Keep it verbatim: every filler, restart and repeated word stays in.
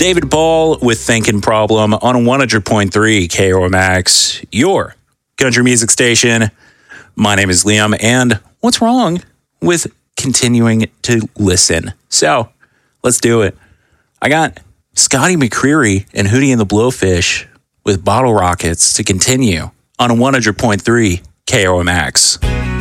David Ball with Thinking Problem on one hundred point three K O M X, your country music station. My name is Liam, and what's wrong with continuing to listen? So, let's do it. I got Scotty McCreery and Hootie and the Blowfish with Bottle Rockets to continue on one hundred point three K O M X.